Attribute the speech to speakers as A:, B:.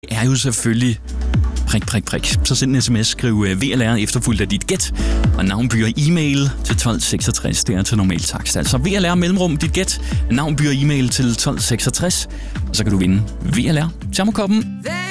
A: er jo selvfølgelig prik. Så send en sms, skriv VLR efterfulgt af dit gæt, og navnby og e-mail til 1266, det er til normal takst. Altså VLR mellemrum dit gæt, navnby og e-mail til 1266, og så kan du vinde VLR termokoppen.